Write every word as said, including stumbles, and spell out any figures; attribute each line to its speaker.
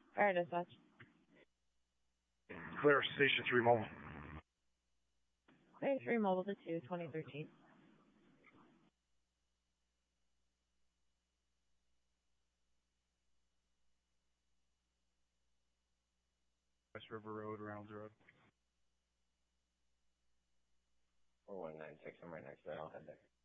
Speaker 1: Fire dispatch.
Speaker 2: Clear Station three mobile.
Speaker 1: Clear three mobile to two, twenty thirteen.
Speaker 2: West River Road, Reynolds Road.
Speaker 3: four one nine six, I'm right next to that. I'll head there.